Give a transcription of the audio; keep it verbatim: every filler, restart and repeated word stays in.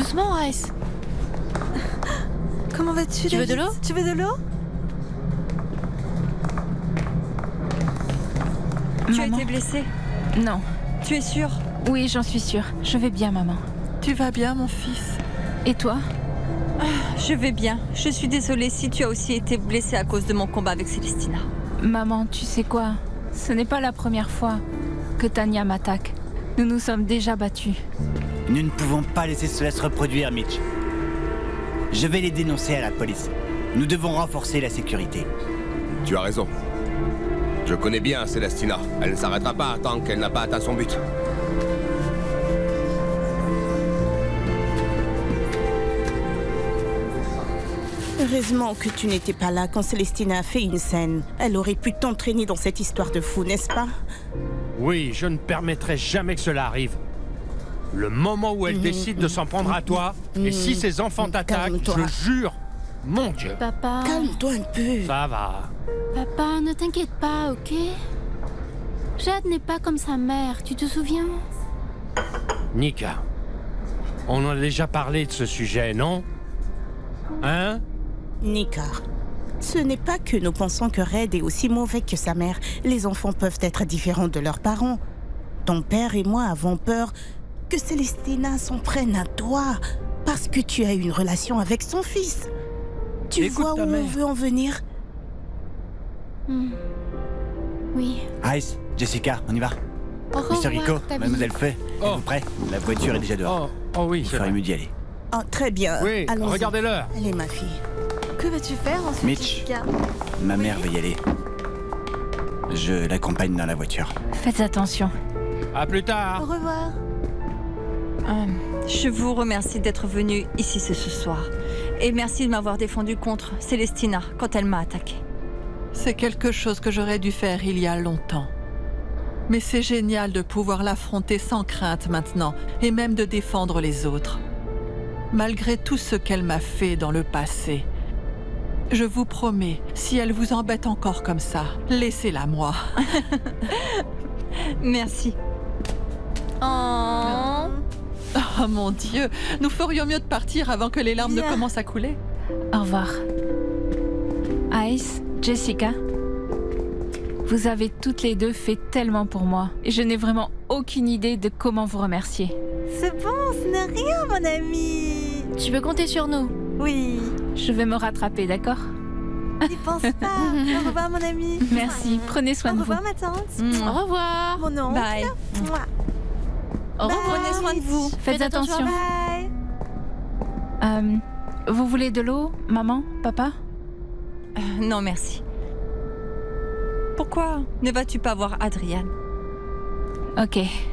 Doucement, Ice. Comment vas-tu, Tu veux de l'eau? Tu veux de l'eau? Tu Maman. as été blessée? Non. Tu es sûre? Oui, j'en suis sûre. Je vais bien, maman. Tu vas bien, mon fils? Et toi? Je vais bien. Je suis désolée si tu as aussi été blessée à cause de mon combat avec Célestina. Maman, tu sais quoi? Ce n'est pas la première fois que Tanya m'attaque. Nous nous sommes déjà battus. Nous ne pouvons pas laisser cela se reproduire, Mitch. Je vais les dénoncer à la police. Nous devons renforcer la sécurité. Tu as raison. Je connais bien Célestina. Elle ne s'arrêtera pas tant qu'elle n'a pas atteint son but. Heureusement que tu n'étais pas là quand Célestina a fait une scène. Elle aurait pu t'entraîner dans cette histoire de fou, n'est-ce pas? Oui, je ne permettrai jamais que cela arrive. Le moment où elle Mmh, décide de s'en prendre à toi, mmh, et si ses enfants t'attaquent, calme-toi. je jure, mon Dieu, Papa, Calme-toi un peu. ça va. papa, ne t'inquiète pas, ok? Jade n'est pas comme sa mère, tu te souviens? Nika, on en a déjà parlé de ce sujet, non? Hein? Nika, ce n'est pas que nous pensons que Red est aussi mauvais que sa mère. Les enfants peuvent être différents de leurs parents. Ton père et moi avons peur que Célestina s'en prenne à toi parce que tu as une relation avec son fils. Tu Écoute vois où ta on mère. veut en venir? Hmm. Oui. Ice, Jessica, on y va. Au Monsieur revoir, Rico, David. Mademoiselle Fay, Oh. êtes-vous prêts? La voiture est déjà dehors. Oh, oh oui, Il c'est ferait vrai. mieux d'y aller. Oh, très bien. Oui, Allons-y. regardez l'heure. Allez, ma fille. Que vas-tu faire ensuite, Mitch. Jessica? Ma Oui. mère veut y aller. Je l'accompagne dans la voiture. Faites attention. À plus Au tard. revoir. Hum, Je vous remercie d'être venu ici ce soir. Et merci de m'avoir défendu contre Célestina quand elle m'a attaqué. C'est quelque chose que j'aurais dû faire il y a longtemps. Mais c'est génial de pouvoir l'affronter sans crainte maintenant, et même de défendre les autres. Malgré tout ce qu'elle m'a fait dans le passé. Je vous promets, si elle vous embête encore comme ça, laissez-la moi. Merci. Oh. Oh mon Dieu, nous ferions mieux de partir avant que les larmes Viens. ne commencent à couler. Au revoir. Ice, Jessica, vous avez toutes les deux fait tellement pour moi. Et je n'ai vraiment aucune idée de comment vous remercier. C'est bon, ce n'est rien, mon ami. Tu peux compter sur nous. Oui, Je vais me rattraper, d'accord? n'y pense pas. Au revoir, mon ami. Merci, prenez soin Au de vous. revoir, ma tante. Au revoir. Mon oncle. Bye. Mouah. Au revoir. Prenez soin de vous. Faites attention. Bye. Euh, vous voulez de l'eau, maman, papa? Euh, non, merci. Pourquoi ne vas-tu pas voir Adriane? Ok,